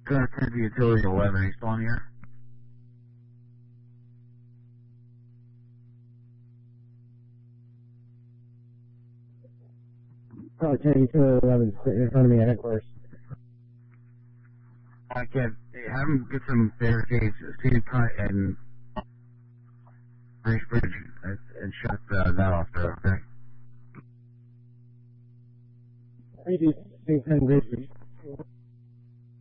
Tennessee Utility 11, are you still on here? Probably Tennessee Utility 11 sitting in front of me at headquarters. I can have him get some barricades, Steve Cut and Grace Bridge, and shut that off there, okay? 32610 Grace Bridge.